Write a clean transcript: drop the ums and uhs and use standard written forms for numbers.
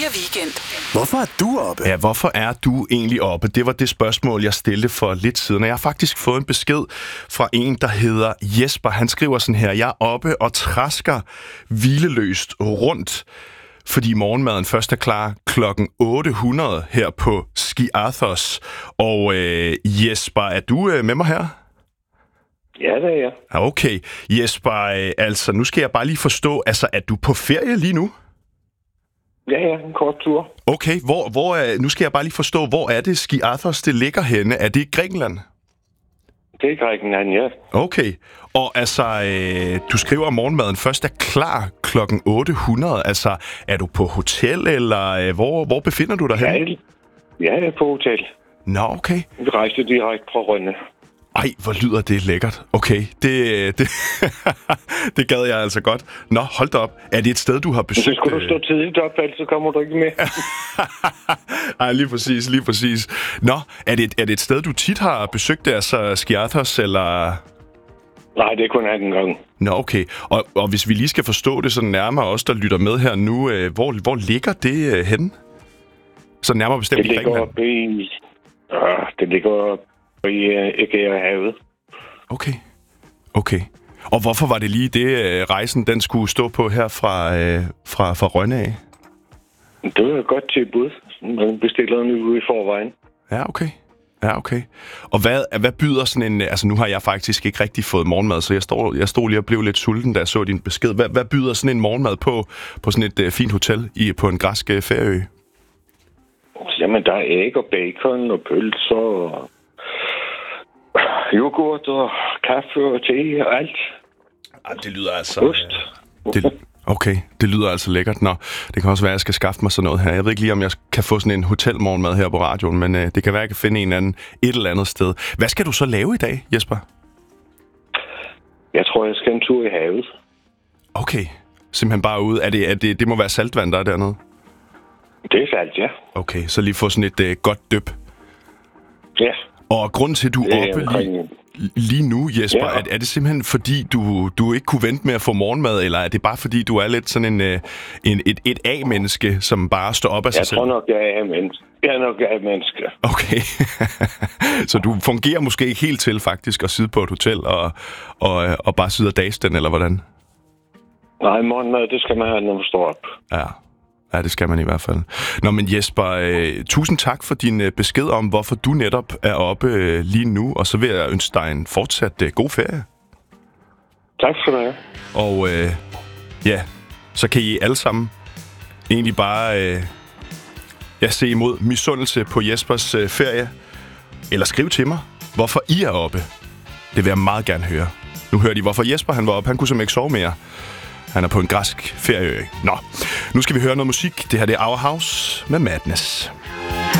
Weekend. Hvorfor er du oppe? Ja, hvorfor er du egentlig oppe? Det var det spørgsmål, jeg stillede for lidt siden. Og jeg har faktisk fået en besked fra en, der hedder Jesper. Han skriver sådan her: jeg er oppe og trasker hvileløst rundt, fordi morgenmaden først er klar klokken 800 her på Ski Arthurs. Og Jesper, er du med mig her? Ja, det er jeg. Okay. Jesper, altså nu skal jeg bare lige forstå, altså er du på ferie lige nu? Ja, en kort tur. Okay, nu skal jeg bare lige forstå, hvor er det Ski Arthurs, det ligger henne? Er det i Grækenland? Det er Grækenland, ja. Okay, og altså, du skriver, at morgenmaden først er klar klokken 800. Altså, er du på hotel, eller hvor befinder du dig henne? Ja, jeg er på hotel. Nå, okay. Vi rejste direkte fra Rønne. Ej, hvor lyder det lækkert. Okay, det gad jeg altså godt. Nå, hold da op. Er det et sted, du har besøgt? Så skulle du stå tidligt op, ellers kommer du ikke med. Ej, lige præcis. Nå, er det et sted, du tit har besøgt, altså Ski Arthurs, eller? Nej, det er kun en gang. Nå, okay. Og hvis vi lige skal forstå det sådan nærmere, os der lytter med her nu, hvor ligger det henne? Så nærmere bestemt i Grækenland. Det ligger i Ægæerhavet. Okay. Og hvorfor var det lige det, rejsen den skulle stå på her fra Rønne af? Det var et godt tilbud. Man bestiller den ude i forvejen. Ja, okay. Og hvad byder sådan en... Altså, nu har jeg faktisk ikke rigtig fået morgenmad, så jeg stod lige og blev lidt sulten, da jeg så din besked. Hvad byder sådan en morgenmad på sådan et fint hotel på en græsk ferieø? Jamen, der er æg og bacon og pølser og yoghurt og kaffe og te og alt. Det lyder altså... Ost. Okay, det lyder altså lækkert. Nå, det kan også være, at jeg skal skaffe mig sådan noget her. Jeg ved ikke lige, om jeg kan få sådan en hotelmorgenmad her på radioen, men det kan være, at jeg kan finde en anden et eller andet sted. Hvad skal du så lave i dag, Jesper? Jeg tror, jeg skal en tur i havet. Okay, simpelthen bare ude. Det må være saltvand, der er dernede? Det er salt, ja. Okay, så lige få sådan et godt dyp. Ja. Og grunden til, at du er oppe lige nu, Jesper, ja. Er det simpelthen fordi, du ikke kunne vente med at få morgenmad, eller er det bare fordi, du er lidt sådan et A-menneske, som bare står op af sig selv? Jeg tror nok, jeg er A-menneske. Jeg er nok A-menneske. Okay. Så du fungerer måske ikke helt til faktisk at sidde på et hotel og bare sidde og dase den, eller hvordan? Nej, morgenmad, det skal man have, når man står op. Ja, det skal man i hvert fald. Nå, men Jesper, tusind tak for din besked om, hvorfor du netop er oppe lige nu, og så vil jeg ønske dig en fortsat god ferie. Tak skal du have. Og så kan I alle sammen egentlig bare se imod misundelse på Jespers ferie, eller skriv til mig, hvorfor I er oppe. Det vil jeg meget gerne høre. Nu hørte I, hvorfor Jesper han var oppe. Han kunne simpelthen ikke sove mere. Han er på en græsk ferieø. Nå, nu skal vi høre noget musik. Det her det er Our House med Madness.